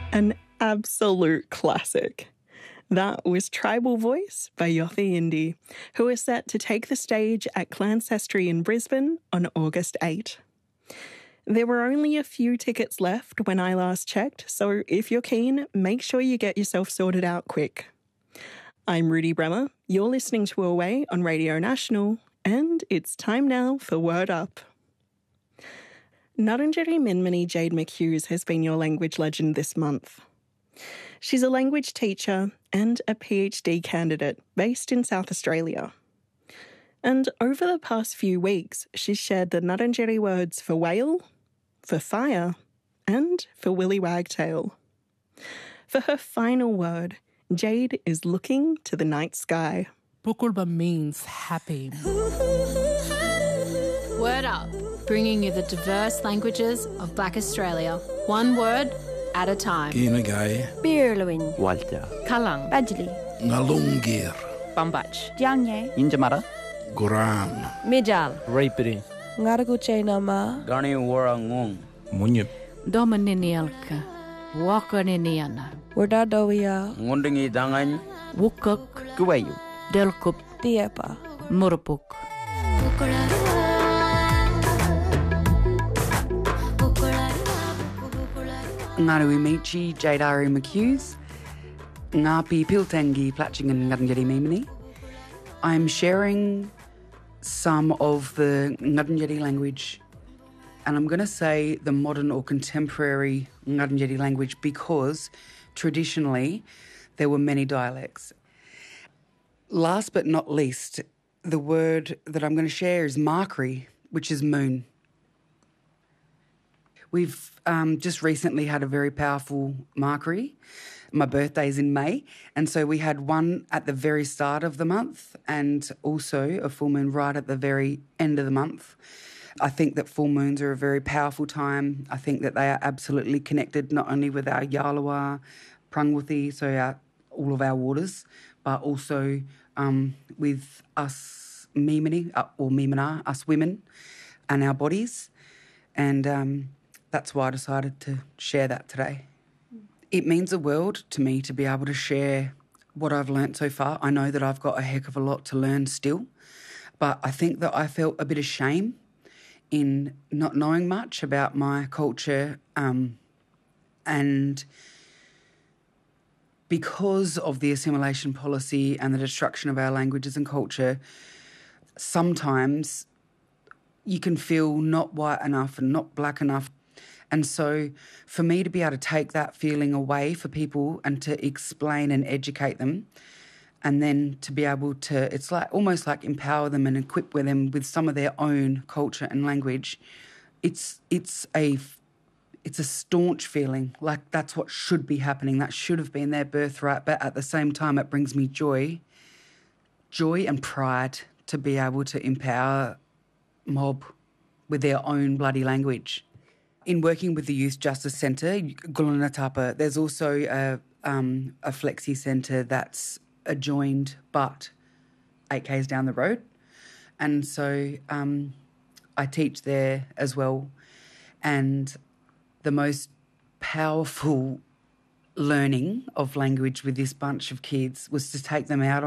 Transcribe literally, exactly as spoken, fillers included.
An absolute classic. That was Tribal Voice by Yothu Yindi, who is set to take the stage at Clancestry in Brisbane on August eighth. There were only a few tickets left when I last checked, so if you're keen, make sure you get yourself sorted out quick. I'm Rudy Bremer, you're listening to Away on Radio National, and it's time now for Word Up. Ngarrindjeri Minmini Jade McHughes has been your language legend this month. She's a language teacher and a PhD candidate based in South Australia. And over the past few weeks, she's shared the Ngarrindjeri words for whale, for fire, and for willy wagtail. For her final word, Jade is looking to the night sky. Pukulba means happy. Word Up, bringing you the diverse languages of Black Australia, one word at a time. Kinagai, Birluin, Walter, Kalang, Badjali, Ngalungir, Bambach, Jiangye, Injamara, Guram, Mijal, Raipiri, Ngaraguche Nama, Gani Warangung, Munyip, Domininialka, Wakaniniana, Wardadowia, Ngundingi Dangan, Wukuk, Kuwayu, Delkup, Diepa, Murupuk. Ngaruimichi Jadari McHughes, Ngapi Piltangi Platchingan Ngarrindjeri Mimini. I'm sharing some of the Ngarrindjeri language, and I'm going to say the modern or contemporary Ngarrindjeri language because traditionally there were many dialects. Last but not least, the word that I'm going to share is Markri, which is moon. We've um, just recently had a very powerful Markri. My birthday's in May, and so we had one at the very start of the month and also a full moon right at the very end of the month. I think that full moons are a very powerful time. I think that they are absolutely connected not only with our Yalawa, Prangwuthi, so our, all of our waters, but also um, with us Mimini, uh, or Mimina, us women, and our bodies. And um, that's why I decided to share that today. It means the world to me to be able to share what I've learnt so far. I know that I've got a heck of a lot to learn still, but I think that I felt a bit of shame in not knowing much about my culture, um, and because of the assimilation policy and the destruction of our languages and culture, sometimes you can feel not white enough and not black enough. And so for me to be able to take that feeling away for people and to explain and educate them, and then to be able to, it's like almost like empower them and equip with them with some of their own culture and language, it's it's a it's a staunch feeling, like that's what should be happening. That should have been their birthright, but at the same time it brings me joy, joy and pride to be able to empower mob with their own bloody language. In working with the Youth Justice Centre, Gulunatapa, there's also a, um, a flexi centre that's adjoined but eight kays down the road. And so um, I teach there as well. And the most powerful learning of language with this bunch of kids was to take them out